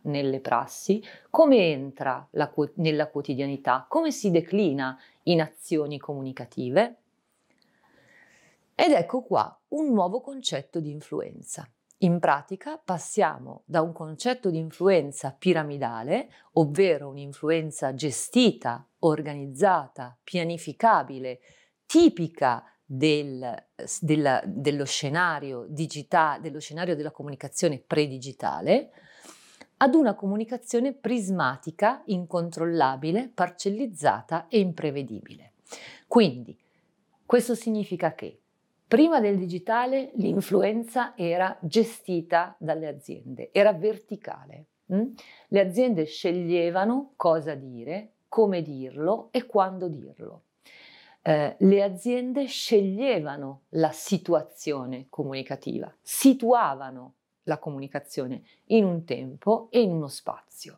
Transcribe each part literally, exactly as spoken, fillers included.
nelle prassi, come entra la quo- nella quotidianità, come si declina in azioni comunicative. Ed ecco qua un nuovo concetto di influenza. In pratica passiamo da un concetto di influenza piramidale, ovvero un'influenza gestita, organizzata, pianificabile, tipica del, della- dello scenario digitale, dello scenario della comunicazione predigitale, ad una comunicazione prismatica, incontrollabile, parcellizzata e imprevedibile. Quindi, questo significa che prima del digitale l'influenza era gestita dalle aziende, era verticale. mm? Le aziende sceglievano cosa dire, come dirlo e quando dirlo. Eh, le aziende sceglievano la situazione comunicativa, situavano la comunicazione in un tempo e in uno spazio.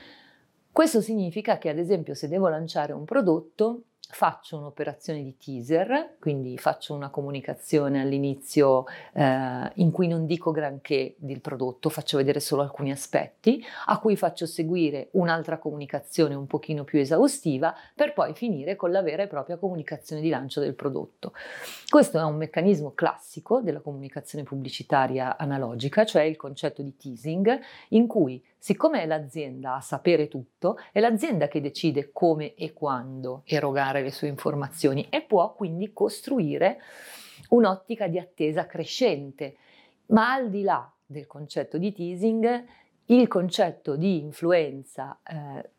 Questo significa che, ad esempio, se devo lanciare un prodotto, faccio un'operazione di teaser, quindi faccio una comunicazione all'inizio eh, in cui non dico granché del prodotto, faccio vedere solo alcuni aspetti, a cui faccio seguire un'altra comunicazione un pochino più esaustiva, per poi finire con la vera e propria comunicazione di lancio del prodotto. Questo è un meccanismo classico della comunicazione pubblicitaria analogica, cioè il concetto di teasing, in cui, siccome è l'azienda a sapere tutto, è l'azienda che decide come e quando erogare le sue informazioni e può quindi costruire un'ottica di attesa crescente. Ma al di là del concetto di teasing, il concetto di influenza eh,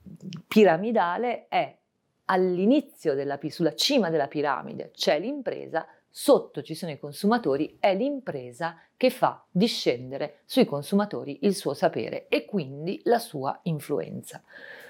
piramidale è all'inizio della, sulla cima della piramide c'è l'impresa, sotto ci sono i consumatori, è l'impresa che fa discendere sui consumatori il suo sapere e quindi la sua influenza.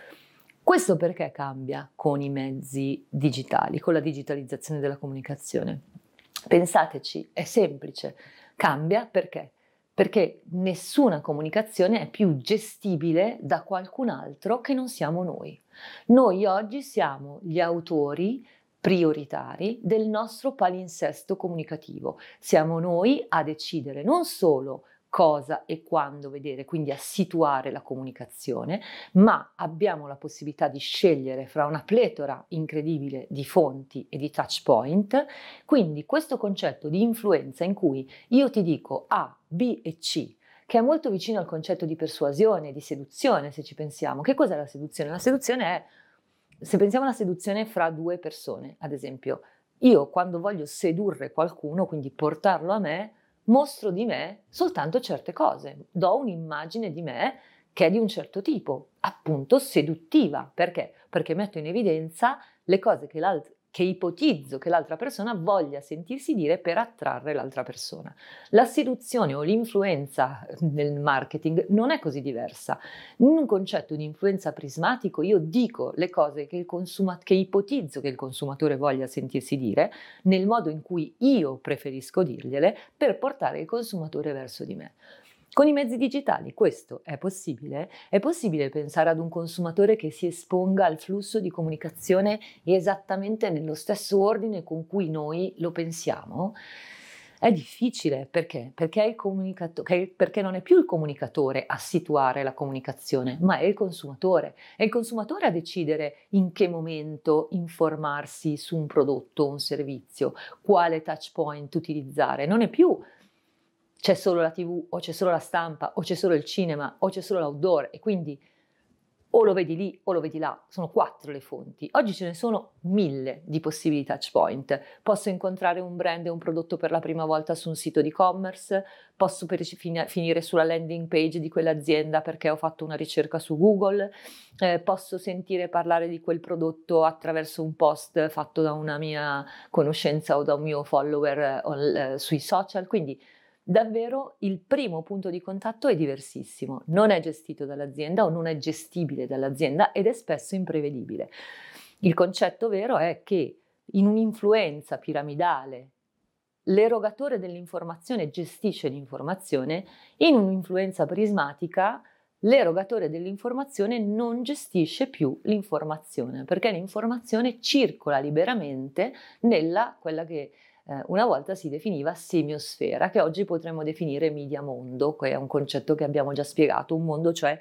Questo perché cambia con i mezzi digitali, con la digitalizzazione della comunicazione? Pensateci, è semplice, cambia perché? Perché nessuna comunicazione è più gestibile da qualcun altro che non siamo noi. Noi oggi siamo gli autori prioritari del nostro palinsesto comunicativo. Siamo noi a decidere non solo cosa e quando vedere, quindi a situare la comunicazione, ma abbiamo la possibilità di scegliere fra una pletora incredibile di fonti e di touch point. Quindi questo concetto di influenza in cui io ti dico A, B e C, che è molto vicino al concetto di persuasione, di seduzione, se ci pensiamo. Che cos'è la seduzione? La seduzione è, se pensiamo alla seduzione fra due persone, ad esempio, io quando voglio sedurre qualcuno, quindi portarlo a me, mostro di me soltanto certe cose, do un'immagine di me che è di un certo tipo, appunto seduttiva. Perché? Perché metto in evidenza le cose che l'altro che ipotizzo che l'altra persona voglia sentirsi dire per attrarre l'altra persona. La seduzione o l'influenza nel marketing non è così diversa. In un concetto di influenza prismatico io dico le cose che, il consuma- che ipotizzo che il consumatore voglia sentirsi dire nel modo in cui io preferisco dirgliele per portare il consumatore verso di me. Con i mezzi digitali questo è possibile? È possibile pensare ad un consumatore che si esponga al flusso di comunicazione esattamente nello stesso ordine con cui noi lo pensiamo? È difficile, perché? Perché, è il comunicato- che- perché non è più il comunicatore a situare la comunicazione, ma è il consumatore. È il consumatore a decidere in che momento informarsi su un prodotto o un servizio, quale touch point utilizzare. Non è più c'è solo la tivù, o c'è solo la stampa, o c'è solo il cinema, o c'è solo l'outdoor, e quindi o lo vedi lì o lo vedi là. Sono quattro le fonti. Oggi ce ne sono mille di possibili touch point. Posso incontrare un brand e un prodotto per la prima volta su un sito di e-commerce, posso per fin- finire sulla landing page di quell'azienda perché ho fatto una ricerca su Google, eh, posso sentire parlare di quel prodotto attraverso un post fatto da una mia conoscenza o da un mio follower eh, sui social. Quindi davvero il primo punto di contatto è diversissimo, non è gestito dall'azienda o non è gestibile dall'azienda ed è spesso imprevedibile. Il concetto vero è che in un'influenza piramidale l'erogatore dell'informazione gestisce l'informazione, in un'influenza prismatica l'erogatore dell'informazione non gestisce più l'informazione, perché l'informazione circola liberamente nella quella che eh, una volta si definiva semiosfera, che oggi potremmo definire media mondo, che è un concetto che abbiamo già spiegato, un mondo cioè